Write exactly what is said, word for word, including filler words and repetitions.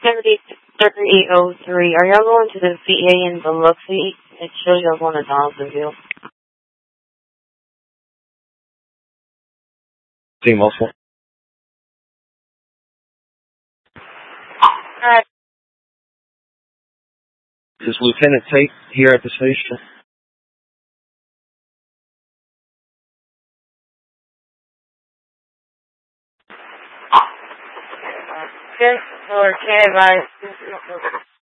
seventy-three oh three. Are y'all going to the V A in Biloxi? It shows y'all going to Donaldsonville. See multiple. Alright. Is Lieutenant Tate here at the station? Okay, or can I advise?